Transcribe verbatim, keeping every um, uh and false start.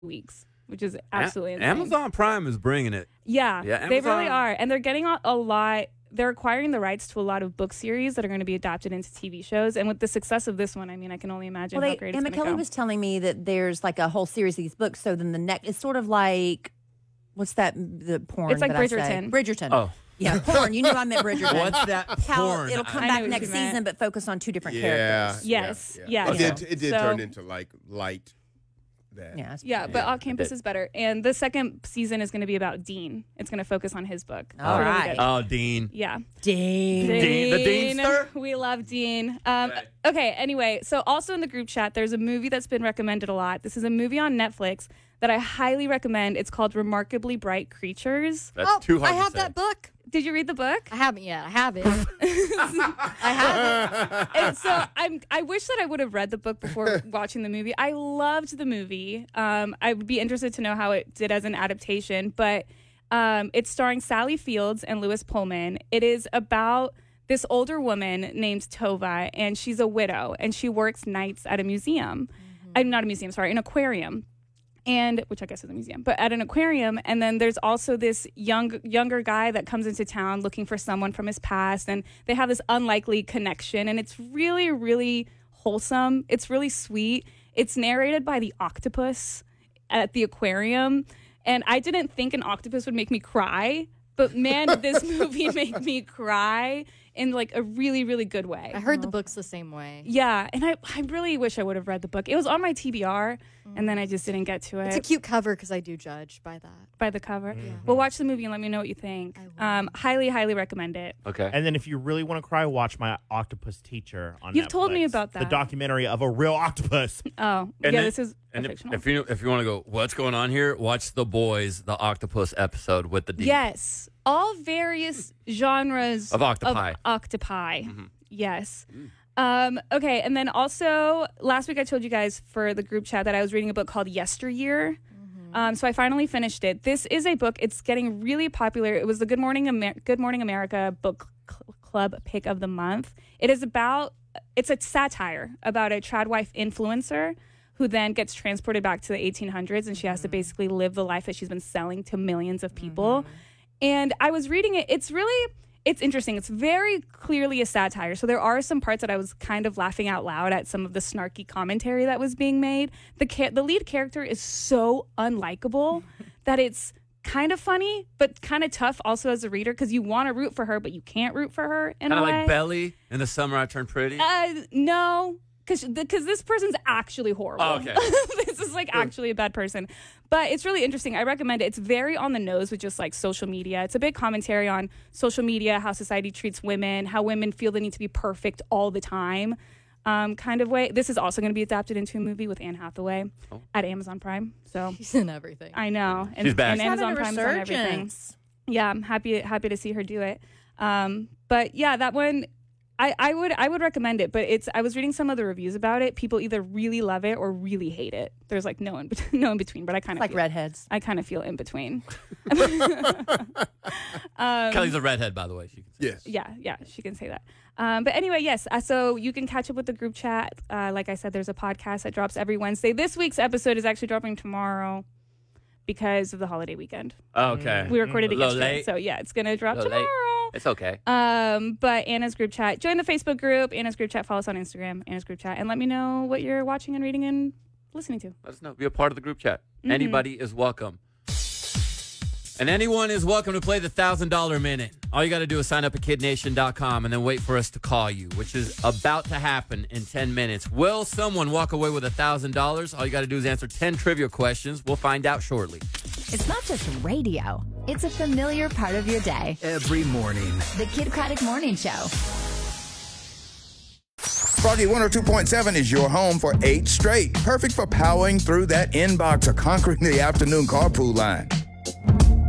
weeks, which is absolutely A- insane. Amazon Prime is bringing it. Yeah, Yeah, they really Amazon- are. And they're getting a a lot. They're acquiring the rights to a lot of book series that are going to be adapted into T V shows. And with the success of this one, I mean, I can only imagine Well, how they, great it's Emma going to Kelly go. was telling me that there's like a whole series of these books. So then the next, it's sort of like, what's that? The porn. It's like that I say? Bridgerton. Bridgerton. Oh. Yeah, porn. You knew I meant Bridgerton. What's that How porn? it'll come I know back what next you meant. season, but focus on two different Yeah. characters. Yes, yeah. yes. It did, it did So- turn into like light. That. Yeah, it's- Yeah, but Yeah, Off Campus it did. is better. And the second season is going to be about Dean. It's going to focus on his book. All It's really right. good. Oh, Dean. Yeah. Dang. Dean- the Deanster? We love Dean. Um, Right. Okay, anyway, so also in the group chat, there's a movie that's been recommended a lot. This is a movie on Netflix that I highly recommend. It's called Remarkably Bright Creatures. That's oh, too hard I to have say. that book. Did you read the book? I haven't yet. I have it. I have it. And so I'm. I wish that I would have read the book before watching the movie. I loved the movie. Um, I would be interested to know how it did as an adaptation. But um, it's starring Sally Fields and Lewis Pullman. It is about this older woman named Tova, and she's a widow, and she works nights at a museum. I'm not a museum, sorry, an aquarium. And which I guess is a museum, but at an aquarium. And then there's also this young younger guy that comes into town looking for someone from his past, and they have this unlikely connection. And it's really, really wholesome. It's really sweet. It's narrated by the octopus at the aquarium, and I didn't think an octopus would make me cry, but man, did this movie make me cry in like a really, really good way. I heard the book's the same way. Yeah, and I, I really wish I would have read the book. It was on my T B R, and then I just didn't get to it. It's a cute cover because I do judge by that. By the cover. Well, watch the movie and let me know what you think. Um, highly, highly recommend it. Okay. And then if you really want to cry, watch My Octopus Teacher on You've told me Netflix. about The that. documentary of a real octopus. Oh, And yeah, then- this is And if, fictional. if you if you want to go, what's going on here? Watch The Boys, the octopus episode with the Dean. Yes, all various genres Of octopi. octopi. Yes. Um, okay, and then also last week I told you guys for the group chat that I was reading a book called Yesteryear. Um, so I finally finished it. This is a book. It's getting really popular. It was the Good Morning Amer- Good Morning America Book Cl- Club Pick of the Month. It is about. It's a satire about a trad wife influencer who then gets transported back to the eighteen hundreds, and she has to basically live the life that she's been selling to millions of people. And I was reading it. It's really, it's interesting. It's very clearly a satire. So there are some parts that I was kind of laughing out loud at some of the snarky commentary that was being made. The ca- the lead character is so unlikable that it's kind of funny, but kind of tough also as a reader because you want to root for her, but you can't root for her in Kind a of way. like Belly in The Summer I Turned Pretty. Uh, no, because because this person's actually horrible. Oh, okay. This is like actually a bad person, but it's really interesting. I recommend it. It's very on the nose with just like social media. It's a big commentary on social media, how society treats women, how women feel they need to be perfect all the time, um, kind of way. This is also going to be adapted into a movie with Anne Hathaway Oh. at Amazon Prime. So She's in everything. I know, and, She's back. and She's having Amazon a Prime's on everything. resurgence. Yeah, I'm happy happy to see her do it. Um, but yeah, that one I, I would I would recommend it. But it's I was reading some of the reviews about it. People either really love it or really hate it. There's like no in bet- no in between. But I kind of Like feel, redheads. I kind of feel in between. Kelly's a redhead, by the way. She can say. Yes. Yeah, yeah, she can say that. Um, but anyway, yes. Uh, so you can catch up with the group chat. Uh, like I said, there's a podcast that drops every Wednesday. This week's episode is actually dropping tomorrow because of the holiday weekend. Okay. We recorded A it little yesterday, late. so yeah, it's gonna drop Little late. tomorrow. It's okay. Um, but Anna's group chat. Join the Facebook group. Anna's group chat. Follow us on Instagram. Anna's group chat, and let me know what you're watching and reading and listening to. Let us know. Be a part of the group chat. Mm-hmm. Anybody is welcome. And anyone is welcome to play the one thousand dollar Minute. All you got to do is sign up at kid nation dot com and then wait for us to call you, which is about to happen in ten minutes. Will someone walk away with one thousand dollars? All you got to do is answer ten trivia questions. We'll find out shortly. It's not just radio. It's a familiar part of your day. Every morning. The Kid Craddock Morning Show. Froggy one oh two point seven is your home for eight straight. Perfect for powering through that inbox or conquering the afternoon carpool line.